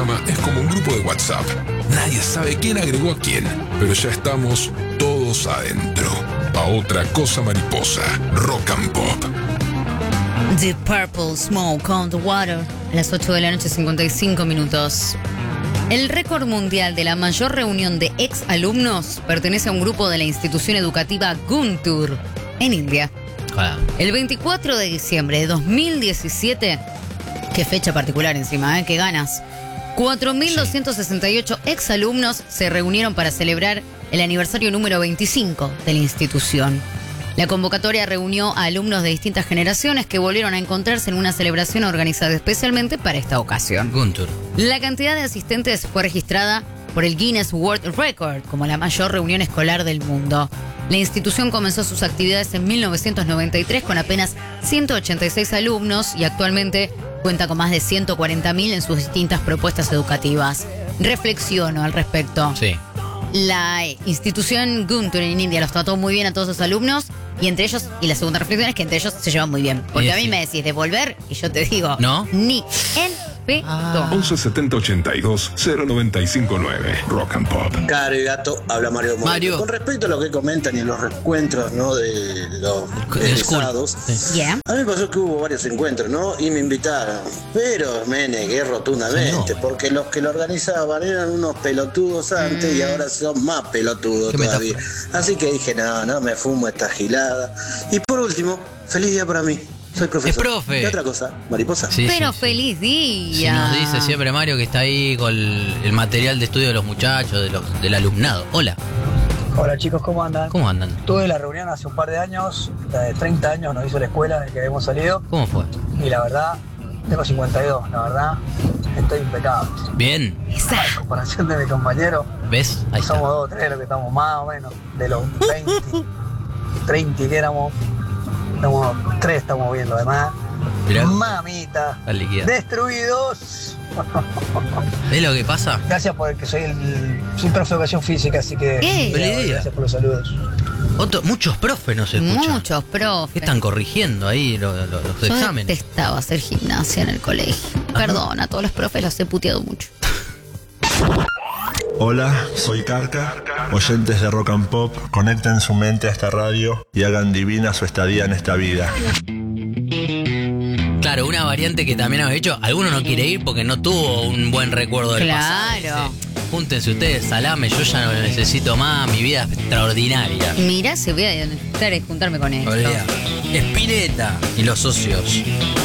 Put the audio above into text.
programa es como un grupo de WhatsApp. Nadie sabe quién agregó a quién, pero ya estamos todos adentro. A otra cosa mariposa, Rock and Pop. The Purple Smoke on the Water. A las 8 de la noche, 55 minutos. El récord mundial de la mayor reunión de ex alumnos pertenece a un grupo de la institución educativa Guntur, en India. El 24 de diciembre de 2017, qué fecha particular encima, qué ganas. 4.268 exalumnos se reunieron para celebrar el aniversario número 25 de la institución. La convocatoria reunió a alumnos de distintas generaciones que volvieron a encontrarse en una celebración organizada especialmente para esta ocasión. Guntur. La cantidad de asistentes fue registrada por el Guinness World Record como la mayor reunión escolar del mundo. La institución comenzó sus actividades en 1993 con apenas 186 alumnos y actualmente cuenta con más de 140.000 en sus distintas propuestas educativas. Reflexiono al respecto. Sí. La institución Guntur en India los trató muy bien a todos sus alumnos y entre ellos, y la segunda reflexión es que entre ellos se llevan muy bien. Porque a mí me decís devolver y yo te digo, ¿no? Ni en pedo. 11 70 82 0959 Rock and Pop. Caro y gato, habla Mario. Mario. Con respecto a lo que comentan y los reencuentros, ¿no? De los egresados. Yeah. A mí me pasó que hubo varios encuentros, ¿no? Y me invitaron. Pero me negué rotundamente, porque los que lo organizaban eran unos pelotudos antes y ahora son más pelotudos todavía. Así que dije, no me fumo esta gilada. Y por último, feliz día para mí. Soy profesor. Es profe. ¿Qué otra cosa? ¿Mariposa? Sí, Pero sí. feliz día. Sí, nos dice siempre Mario que está ahí con el material de estudio de los muchachos, del alumnado. Hola. Hola chicos, ¿cómo andan? ¿Cómo andan? Tuve la reunión hace un par de años, de 30 años nos hizo la escuela en la que habíamos salido ¿Cómo fue? y la verdad, tengo 52, la verdad, estoy impecable. Bien. En comparación de mi compañero, ¿Ves? Ahí está. somos 2 o 3 los que estamos más o menos, de los 20, 30 que éramos, 3 estamos viendo, además. Mirá. Mamita, La liquidez. destruidos. ¿Ves lo que pasa? Gracias por el que soy profe de educación física, así que Feliz día. gracias por los saludos. Muchos profes nos escuchan. Muchos profes. ¿Qué están corrigiendo ahí los Yo exámenes? detestaba hacer gimnasia en el colegio. Perdón, a todos los profes los he puteado mucho. Hola, soy Carca. Oyentes de Rock and Pop, conecten su mente a esta radio y hagan divina su estadía en esta vida. Claro, una variante que también hemos hecho. Alguno no quiere ir porque no tuvo un buen recuerdo del pasado. Claro. Dice, júntense ustedes, salame, yo ya no lo necesito más, mi vida es extraordinaria. Mirá si voy a necesitar juntarme con esto. Olvidá. Spinetta y los socios.